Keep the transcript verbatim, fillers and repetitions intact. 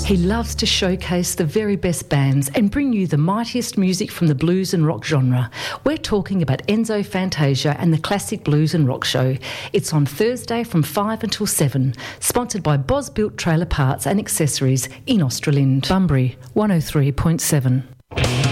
He loves to showcase the very best bands and bring you the mightiest music from the blues and rock genre. We're talking about Enzo Fantasia and the Classic Blues and Rock Show. It's on Thursday from five until seven, sponsored by Bos Built Trailer Parts and Accessories in Australind. Bunbury, one oh three point seven.